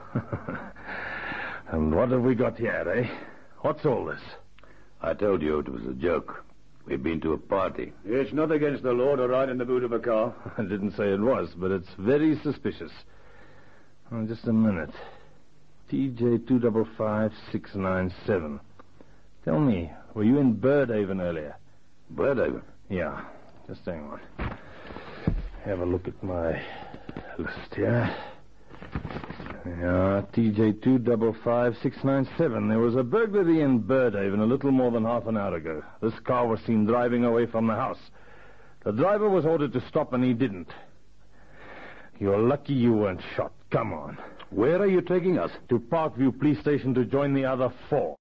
And what have we got here, eh? What's all this? I told you it was a joke. We've been to a party. It's not against the law to ride in the boot of a car. I didn't say it was, but it's very suspicious. Oh, just a minute. TJ 255697. Tell me, were you in Birdhaven earlier? Birdhaven? Yeah. Just hang on. Have a look at my list here. Yeah, TJ 255697. There was a burglary in Birdhaven a little more than half an hour ago. This car was seen driving away from the house. The driver was ordered to stop, and he didn't. You're lucky you weren't shot. Come on. Where are you taking us? To Parkview Police Station to join the other 4.